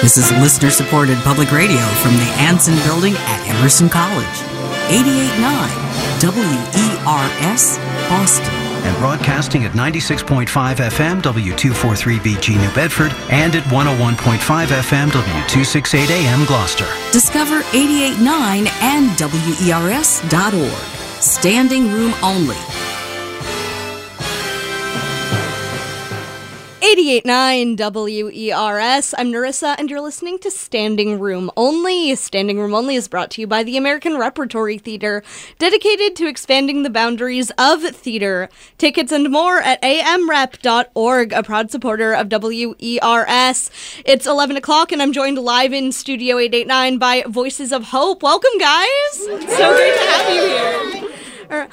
This is listener-supported public radio from the Anson Building at Emerson College. 88.9 WERS, Boston. And broadcasting at 96.5 FM W243BG New Bedford and at 101.5 FM W268 AM Gloucester. Discover 88.9 and WERS.org. Standing room only. 88.9 WERS. I'm Narissa, and you're listening to Standing Room Only. Standing Room Only is brought to you by the American Repertory Theater, dedicated to expanding the boundaries of theater. Tickets and more at amrep.org, a proud supporter of WERS. It's 11 o'clock, and I'm joined live in Studio 889 by Voices of Hope. Welcome, guys. It's so great to have you here.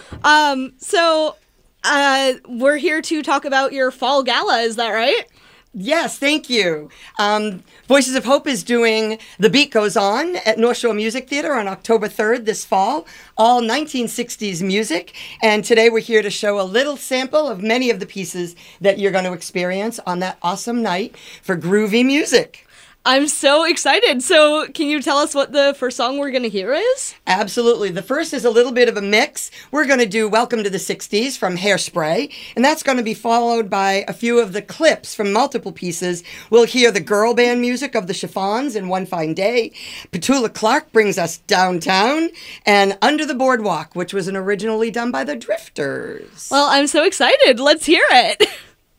We're here to talk about your fall gala, is that right? Yes, thank you. Voices of Hope is doing The Beat Goes On at North Shore Music Theater on October 3rd this fall, all 1960s music. And today we're here to show a little sample of many of the pieces that you're going to experience on that awesome night for groovy music. I'm so excited. So can you tell us what the first song we're going to hear is? Absolutely. The first is a little bit of a mix. We're going to do Welcome to the 60s from Hairspray, and that's going to be followed by a few of the clips from multiple pieces. We'll hear the girl band music of the Chiffons in One Fine Day. Petula Clark brings us Downtown, and Under the Boardwalk, which was originally done by the Drifters. Well, I'm so excited. Let's hear it.